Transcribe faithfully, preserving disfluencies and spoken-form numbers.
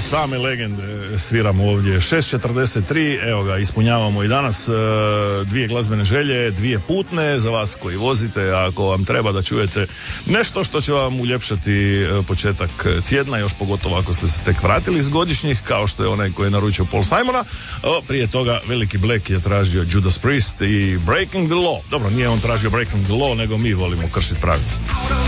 same legende sviramo ovdje. šest četrdeset tri, evo ga, ispunjavamo i danas uh, dvije glazbene želje, dvije putne za vas koji vozite, ako vam treba da čujete nešto što će vam uljepšati uh, početak tjedna, još pogotovo ako ste se tek vratili iz godišnjih, kao što je onaj koji je naručio Paul Simona. O, prije toga veliki Black je tražio Judas Priest i Breaking the Law. Dobro, nije on tražio Breaking the Law, nego mi volimo kršiti pravila.